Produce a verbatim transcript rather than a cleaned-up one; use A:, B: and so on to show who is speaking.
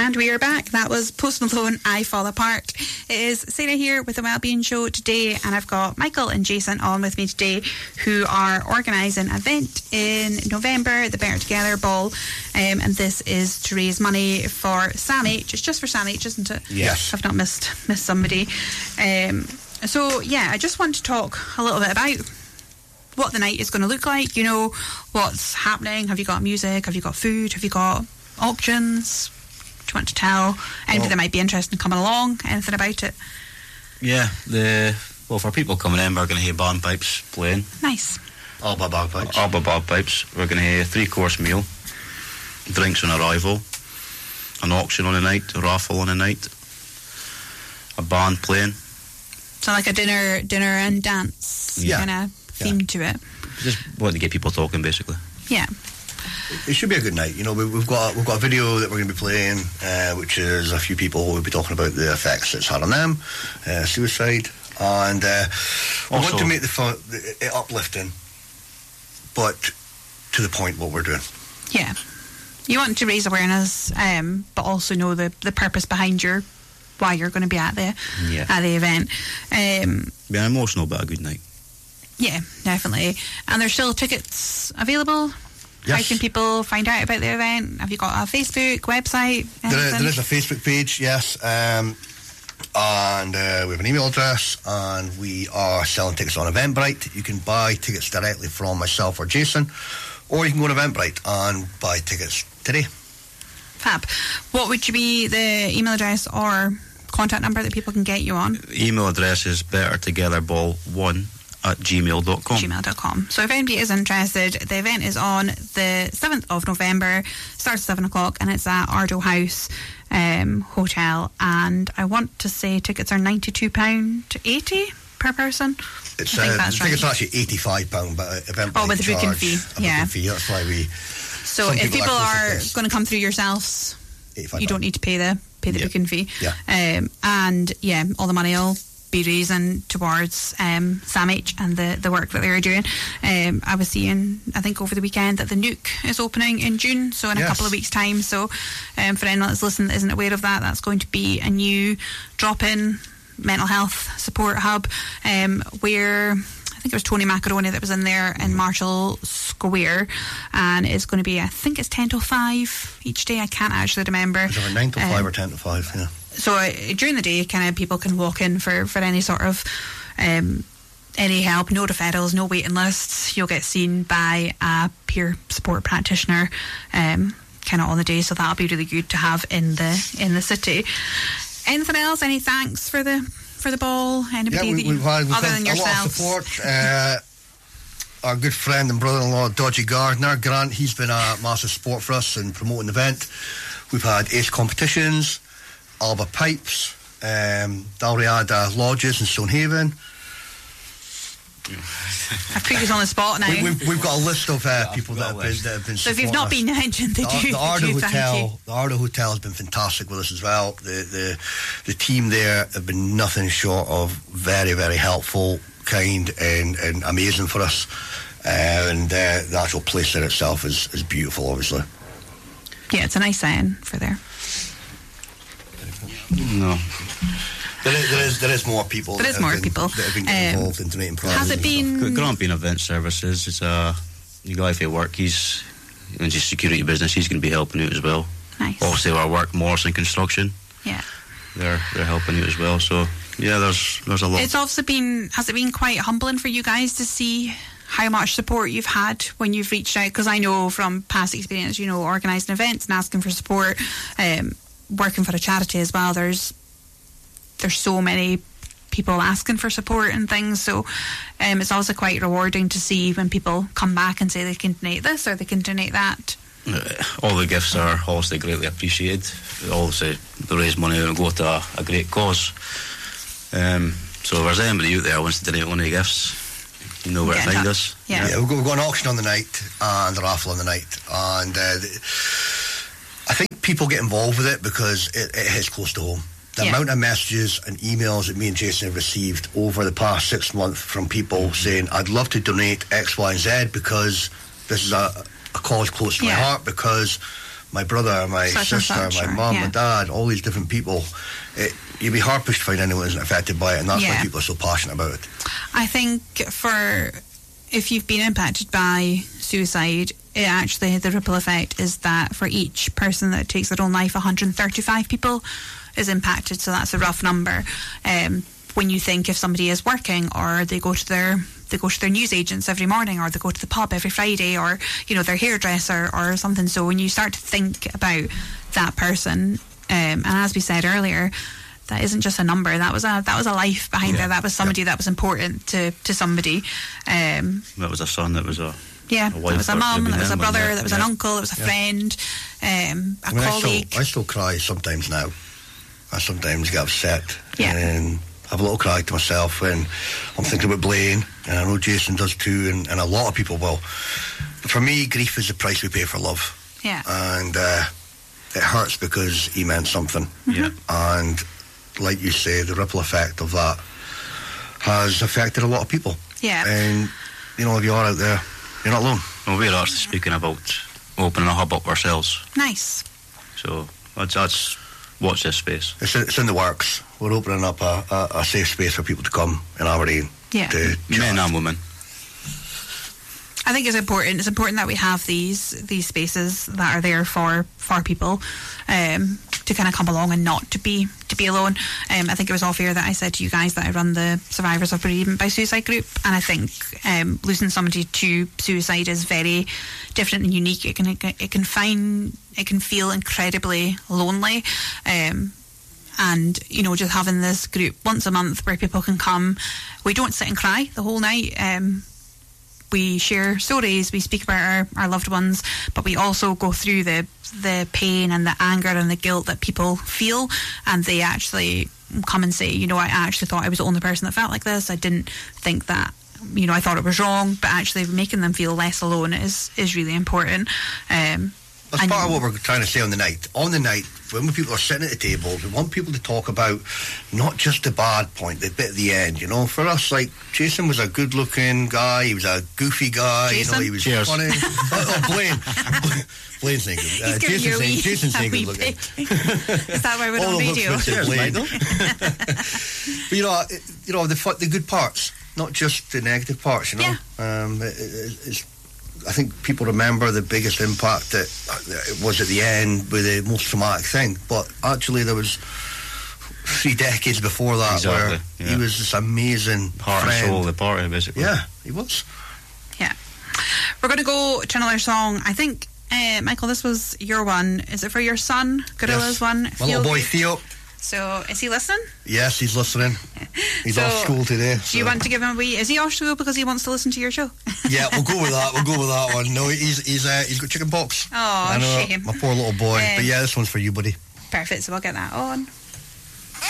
A: And we are back. That was Post Malone, I Fall Apart. It is Sarah here with the Wellbeing Show today, and I've got Michael and Jason on with me today, who are organising an event in November, the Better Together Ball, um, and this is to raise money for SAMH. It's just for SAMH, isn't it?
B: Yes.
A: I've not missed missed somebody. Um, so yeah, I just want to talk a little bit about what the night is going to look like. You know, what's happening. Have you got music? Have you got food? Have you got auctions? Do you want to tell anybody well, that might be interested in coming along, anything about it?
C: Yeah, the well, for people coming in, we're going to hear bagpipes playing.
A: Nice.
B: Alba bagpipes.
C: Alba bagpipes. We're going to hear a three-course meal, drinks on arrival, an auction on the night, a raffle on the night, a band playing.
A: So like a dinner, dinner and dance
C: yeah.
A: kind of theme yeah. to it.
C: Just wanting to get people talking, basically.
A: Yeah.
B: It should be a good night. You know, we, we've got we've got a video that we're going to be playing, uh, which is a few people will be talking about the effects it's had on them, uh, suicide, and uh, we want to make the fun, it uplifting, but to the point what we're doing.
A: Yeah, you want to raise awareness, um, but also know the the purpose behind your why you're going to be at the
C: yeah.
A: at the event. Um,
C: be an emotional but a good night.
A: Yeah, definitely. And there's still tickets available. Yes. How can people find out about the event? Have you got a Facebook, website?
B: There is, there is a Facebook page, yes. Um, and uh, we have an email address, and we are selling tickets on Eventbrite. You can buy tickets directly from myself or Jason, or you can go to Eventbrite and buy tickets today.
A: Fab. What would you be the email address or contact number that people can get you on?
C: Email address is bettertogetherball one at gmail dot com.
A: gmail dot com. So if anybody is interested, the event is on the seventh of November, starts at seven o'clock, and it's at Ardo House um, Hotel, and I want to say tickets are ninety-two pounds eighty per person.
B: It's,
A: I think
B: uh,
A: that's
B: I think
A: right.
B: it's actually eighty-five pounds, but Eventbrite
A: oh, with the booking fee, yeah.
B: Fee. That's why we.
A: So if people, people are, are going to come through yourselves, you don't need to pay the pay the
B: yeah.
A: booking fee.
B: Yeah.
A: Um, and yeah, all the money will be raising towards um, SAMH and the, the work that they're doing. Um, I was seeing, I think over the weekend, that the Nook is opening in June, so in yes. a couple of weeks' time. So um, for anyone that's listening that isn't aware of that, that's going to be a new drop-in mental health support hub um, where I think it was Tony Macaroni that was in there in Marshall Square, and it's going to be, I think it's ten till five each day. I can't actually remember.
B: Is it nine till five um, or ten till five? Yeah.
A: So uh, during the day, kind of people can walk in for, for any sort of um, any help. No referrals, no waiting lists. You'll get seen by a peer support practitioner um, kind of on the day. So that'll be really good to have in the in the city. Anything else? Any thanks for the for the ball? Anybody
B: yeah, we,
A: that you,
B: we've had, we've
A: other
B: had
A: than
B: a
A: yourself?
B: lot of support. uh, our good friend and brother-in-law Dodgy Gardner, Grant, he's been a massive support for us in promoting the event. We've had Ace Competitions, Alba Pipes, um, Dalriada Lodges in Stonehaven.
A: I've put you on the spot now.
B: We, we've, we've got a list of uh, people that have, been, that have been
A: so if you've not us. been mentioned, they
B: the,
A: do.
B: The Ardo
A: do,
B: Hotel, the Ardo Hotel has been fantastic with us as well. The, the the team there have been nothing short of very, very helpful, kind, and, and amazing for us. Uh, and uh, the actual place in itself is, is beautiful, obviously.
A: Yeah, it's a nice setting for there.
C: No.
B: There is, there is, there is more people.
A: There is more
B: been,
A: people
B: that have been um, involved in donating prizes.
A: Has it been?
C: Grant being event services. It's a guy for work. He's in his security business. He's going to be helping out as well.
A: Nice.
C: Also, our work, Morrison Construction.
A: Yeah.
C: They're they're helping out as well. So yeah, there's there's a lot.
A: It's also been has it been quite humbling for you guys to see how much support you've had when you've reached out? Because I know from past experience, you know, organising events and asking for support, um, working for a charity as well. There's there's so many people asking for support and things, so um, it's also quite rewarding to see when people come back and say they can donate this or they can donate that.
C: Uh, all the gifts are obviously greatly appreciated. Obviously, they raise money and go to a, a great cause. Um, so if there's anybody out there who wants to donate one of the gifts, you know where to find us.
A: Yeah,
B: yeah we've, got, we've got an auction on the night and a raffle on the night, and uh, the, I think people get involved with it because it, it hits close to home. The yeah. amount of messages and emails that me and Jason have received over the past six months from people mm-hmm. saying, I'd love to donate X, Y, and Z because this is a, a cause close to yeah. my heart, because my brother, my
A: Such and
B: sister,
A: such,
B: my
A: or-
B: mum,
A: yeah.
B: my dad, all these different people. It, you'd be hard pushed to find anyone who isn't affected by it, and that's
A: Yeah.
B: why people are so passionate about it.
A: I think for if you've been impacted by suicide, it actually, the ripple effect is that for each person that takes their own life, one hundred thirty-five people is impacted. So that's a rough number. Um, when you think if somebody is working, or they go to their they go to their news agents every morning, or they go to the pub every Friday, or you know, their hairdresser or something. So when you start to think about that person, um, and as we said earlier, that isn't just a number. That was a that was a life behind
B: Yeah.
A: there. That was somebody that was important to to somebody. Um,
C: That was a son, that was a...
A: yeah,
C: A wife
A: that was a
C: or
A: mum,
C: maybe
A: that was a
C: them,
A: brother,
C: yeah.
A: that was
C: Yeah.
A: an uncle, that was a
B: Yeah.
A: friend, um, a
B: I mean, I
A: colleague.
B: still, I still cry sometimes now. I sometimes get upset
A: Yeah.
B: and have a little cry to myself when I'm thinking about Blaine, and I know Jason does too, and, and a lot of people will. But for me, grief is the price we pay for love.
A: Yeah.
B: And uh, it hurts because he meant something.
C: Yeah.
B: And like you say, the ripple effect of that has affected a lot of people.
A: Yeah.
B: And, you know, if you are out there, you're not alone.
C: Well, we're actually speaking about opening a hub up ourselves.
A: Nice.
C: So that's, that's watch this space.
B: It's in, it's in the works. We're opening up a, a, a safe space for people to come in Aberdeen.
A: Yeah.
B: To
C: Men
B: chat.
C: and women.
A: I think it's important. It's important that we have these these spaces that are there for for people um, to kind of come along and not to be to be alone. Um, I think it was off air that I said to you guys that I run the Survivors of Bereavement by Suicide group, and I think um, losing somebody to suicide is very different and unique. It can it can, it can find it can feel incredibly lonely. Um, And, you know, just having this group once a month where people can come. We don't sit and cry the whole night. Um, we share stories, we speak about our, our loved ones, but we also go through the the pain and the anger and the guilt that people feel, and they actually come and say, you know, I actually thought I was the only person that felt like this. I didn't think that, you know, I thought it was wrong, but actually making them feel less alone is, is really important. Um,
B: That's
A: and-
B: part of what we're trying to say on the night. On the night, when people are sitting at the table, we want people to talk about not just the bad point, the bit at the end. You know, for us, like, Jason was a good-looking guy. He was a goofy guy.
A: Jason?
B: You know, he was
C: Cheers.
B: funny. oh, oh, Blaine. Blaine's not good.
A: He's
B: Uh,
A: giving you
B: Jason's
A: a wee,
B: not- Jason's
A: a
B: not
A: wee
B: good looking.
A: pic. Is that why we're
B: All
A: on
B: of us
A: radio?
B: would say
C: Cheers,
B: Blaine.
C: Michael.
B: But you know, it, you know the fu- the good parts, not just the negative parts. You know,
A: Yeah.
B: um, it, it, it's. I think people remember the biggest impact that it was at the end with the most traumatic thing, but actually there was three decades before that
C: Exactly,
B: where
C: yeah.
B: he was this amazing
C: Heart
B: friend.
C: and soul of the party, basically.
B: Yeah, he was.
A: Yeah. We're going to go to another song. I think, uh, Michael, this was your one. Is it for your son? Gorilla's
B: Yes.
A: one?
B: My
A: Feel
B: little boy
A: Good.
B: Theo.
A: So, is he listening?
B: Yes, he's listening. He's
A: So,
B: off school today.
A: Do you
B: so-
A: want to give him a wee... Is he off school because he wants to listen to your show?
B: Yeah, we'll go with that. We'll go with that one. No, he's he's uh, he's got chicken pox.
A: Oh,
B: I know,
A: shame.
B: my poor little boy.
A: Um,
B: but yeah, this one's for you, buddy.
A: Perfect, so we'll get that on.